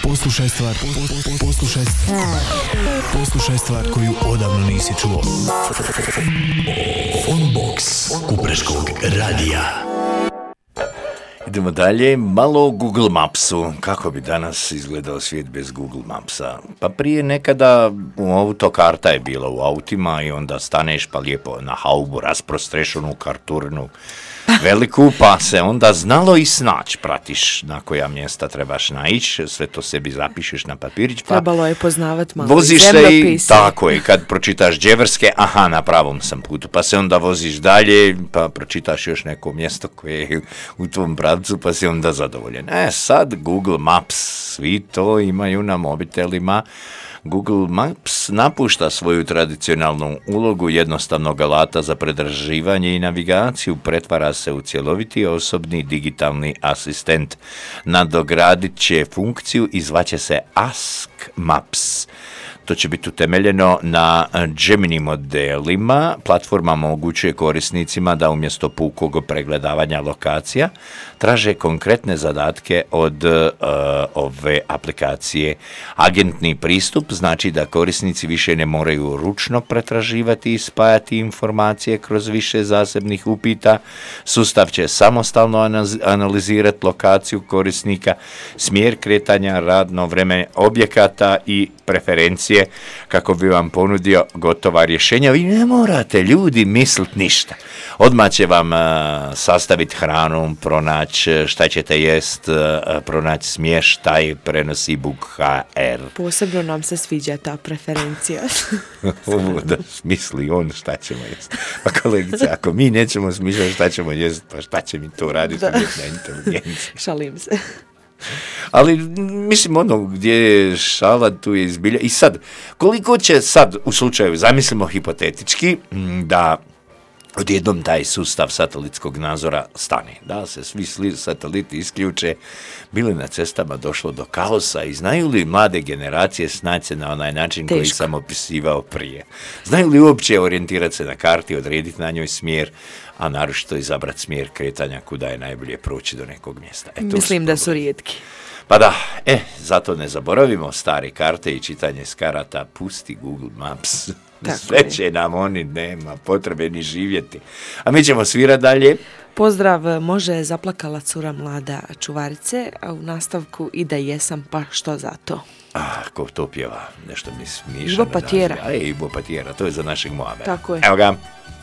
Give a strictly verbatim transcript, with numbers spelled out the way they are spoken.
Poslušaj stvar, poslušaj, poslušaj stvar koju odavno nisi čuo. Funbox Kupreškog radija. Idemo dalje, malo o Google Mapsu. Kako bi danas izgledao svijet bez Google Mapsa? Pa prije nekada u autokarta je bila u autima i onda staneš pa lijepo na haubu rasprostrešenu karturnu veliku, pa se onda znalo i snać, pratiš na koja mjesta trebaš naići, sve to sebi zapišeš na papirić, pa trebalo je poznavat malo voziš i se i tako je, kad pročitaš Đeverske, aha, na pravom sam putu, pa se onda voziš dalje, pa pročitaš još neko mjesto koje je u tvom pravcu, pa si onda zadovoljen. E, sad Google Maps, svi to imaju na mobitelima. Google Maps napušta svoju tradicionalnu ulogu jednostavnog alata za pretraživanje i navigaciju, pretvara se u cjeloviti osobni digitalni asistent. Nadogradit će funkciju i zvaće se Ask Maps. To će biti utemeljeno na Gemini modelima. Platforma omogućuje korisnicima da umjesto pukog pregledavanja lokacija traže konkretne zadatke od uh, ove aplikacije. Agentni pristup znači da korisnici više ne moraju ručno pretraživati i spajati informacije kroz više zasebnih upita. Sustav će samostalno analizirati lokaciju korisnika, smjer kretanja, radno vrijeme objekata i preferencije kako bi vam ponudio gotova rješenja. Vi ne morate, ljudi, misliti ništa. Odmah će vam uh, sastaviti hranu, pronaći šta ćete jest, uh, pronaći smještaj, prenosi Buk ha er. Posebno nam se sviđa ta preferencija. Ovo da smisli on šta ćemo jest. Pa kolegice, ako mi nećemo smišljati šta ćemo jest, pa šta će mi to raditi umjetna inteligencija? Šalim se. Ali, mislim, ono gdje je šala, tu je izbilja. I sad, koliko će sad, u slučaju, zamislimo hipotetički, da odjednom taj sustav satelitskog nadzora stane, da se svi sateliti isključe, bili na cestama došlo do kaosa i znaju li mlade generacije snaći se na onaj način Teško. koji sam opisivao prije? Znaju li uopće orijentirati se na karti, odrediti na njoj smjer, a naročito izabrati smjer kretanja kuda je najbolje proći do nekog mjesta? E, Mislim da su rijetki. Pa da, e, zato ne zaboravimo stare karte i čitanje s karata, pusti Google Maps. Tako Sve će nam oni, nema potrebe ni živjeti. A mi ćemo svirati dalje. Pozdrav, može zaplakala cura mlada čuvarice, a u nastavku i da jesam, pa što za to? Ah, ko to pjeva? Nešto mi smiša. Ivo Patjera. A je, Ivo Patjera, to je za našeg Mohameda. Tako je. Evo ga.